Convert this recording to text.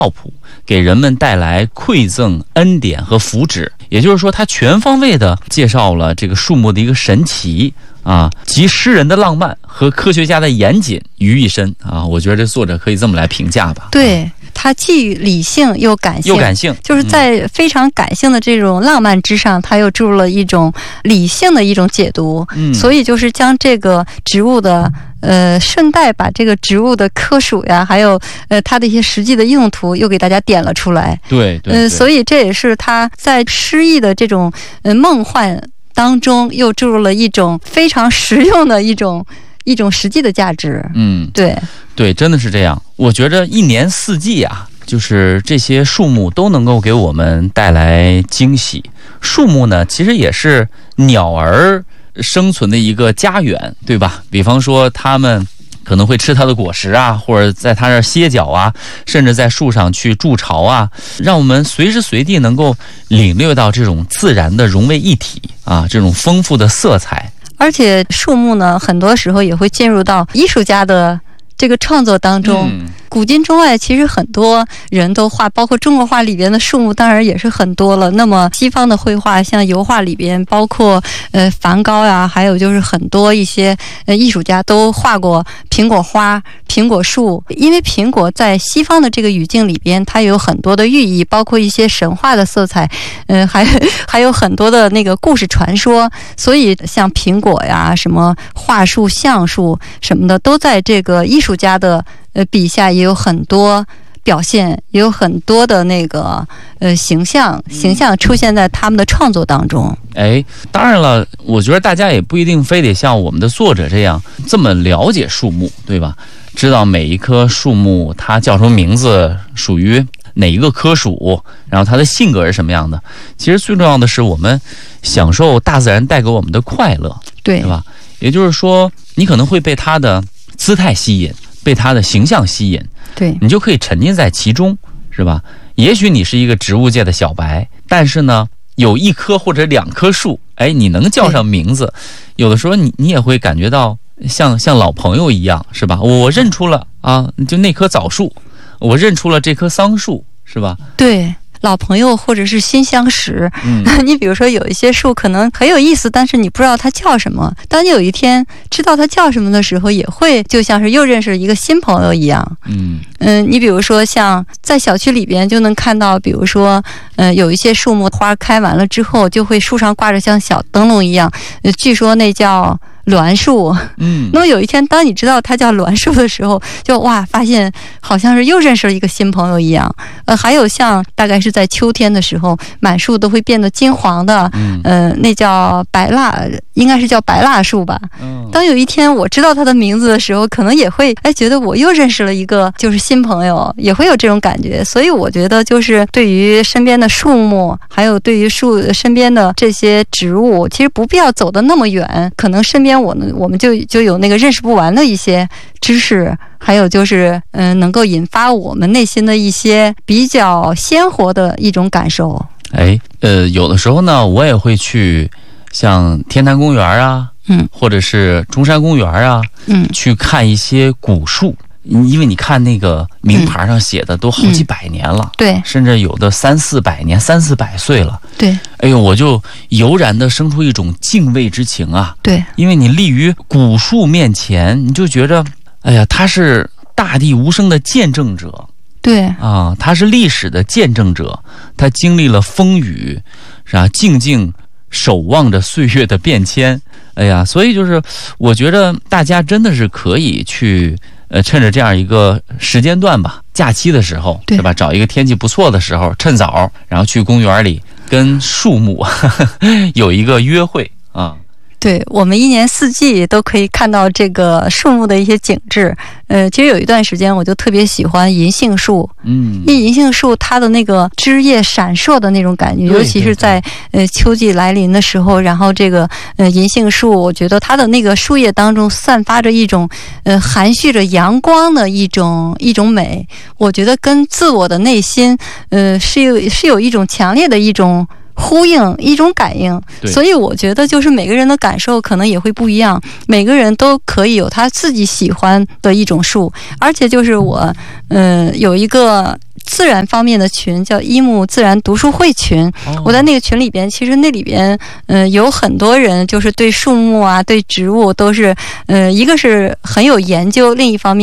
普，给人们带来馈赠、恩典和福祉。也就是说，它全方位的介绍了这个树木的一个神奇啊，集诗人的浪漫和科学家的严谨于一身啊。我觉得这作者可以这么来评价吧。 对，它既理性又感性，就是在非常感性的这种浪漫之上，它又注入了一种理性的一种解读。所以就是将这个植物的顺带把这个植物的科属呀，还有它的一些实际的用途又给大家点了出来。 对， 所以这也是它在诗意的这种梦幻当中又注入了一种非常实用的一种实际的价值。对，真的是这样。我觉着一年四季啊，就是这些树木都能够给我们带来惊喜。树木呢，其实也是鸟儿生存的一个家园，对吧？比方说它们可能会吃它的果实啊，或者在它这儿歇脚啊，甚至在树上去筑巢啊，让我们随时随地能够领略到这种自然的融为一体啊，这种丰富的色彩。而且树木呢，很多时候也会进入到艺术家的这个创作当中。古今中外其实很多人都画，包括中国画里边的树木当然也是很多了。那么西方的绘画，像油画里边，包括梵高呀，还有就是很多一些艺术家都画过苹果花、苹果树。因为苹果在西方的这个语境里边，它有很多的寓意，包括一些神话的色彩，还有很多的那个故事传说。所以像苹果呀、什么桦树、橡树什么的，都在这个艺术家的笔下也有很多表现，也有很多的那个形象出现在他们的创作当中。 当然了，我觉得大家也不一定非得像我们的作者这样这么了解树木，对吧？知道每一棵树木它叫什么名字，属于哪一个科属，然后它的性格是什么样的。其实最重要的是我们享受大自然带给我们的快乐，对吧？也就是说，你可能会被它的姿态吸引，被它的形象吸引，对，你就可以沉浸在其中，是吧？也许你是一个植物界的小白，但是呢，有一棵或者两棵树，你能叫上名字，有的时候你也会感觉到像老朋友一样，是吧？我认出了啊，就那棵枣树，我认出了这棵桑树，是吧？ 对。老朋友或者是新相识，你比如说有一些树可能很有意思，但是你不知道它叫什么。当你有一天知道它叫什么的时候，也会就像是又认识了一个新朋友一样。你比如说像在小区里边就能看到，比如说有一些树木花开完了之后，就会树上挂着像小灯笼一样，据说那叫栾树。那么有一天当你知道它叫栾树的时候，就哇，发现好像是又认识了一个新朋友一样。还有像大概是在秋天的时候，满树都会变得金黄的，那叫白蜡，应该是叫白蜡树吧。当有一天我知道它的名字的时候，可能也会觉得我又认识了一个就是新朋友，也会有这种感觉。所以我觉得就是对于身边的树木，还有对于身边的这些植物，其实不必要走得那么远，可能身边我们就有那个认识不完的一些知识，还有就是能够引发我们内心的一些比较鲜活的一种感受。 有的时候呢，我也会去像天坛公园啊，或者是中山公园啊，去看一些古树。因为你看那个名牌上写的都好几百年了，对，甚至有的300-400年、300-400岁了，对。我就油然的生出一种敬畏之情啊，对，因为你立于古树面前，你就觉着，他是大地无声的见证者，对啊，他是历史的见证者，他经历了风雨，是吧？静静守望着岁月的变迁，所以就是我觉得大家真的是可以去。趁着这样一个时间段吧，假期的时候，对吧？找一个天气不错的时候，趁早，然后去公园里跟树木有一个约会啊。对，我们一年四季都可以看到这个树木的一些景致。其实有一段时间我就特别喜欢银杏树，因为银杏树它的那个枝叶闪烁的那种感觉，尤其是在秋季来临的时候，然后这个银杏树，我觉得它的那个树叶当中散发着一种含蓄着阳光的一种美，我觉得跟自我的内心是有一种强烈的一种呼应，一种感应。所以我觉得就是每个人的感受可能也会不一样，每个人都可以有他自己喜欢的一种树。而且就是我有一个自然方面的群，叫一木自然读书会群。我在那个群里边，其实那里边有很多人就是对树木啊对植物都是一个是很有研究，另一方面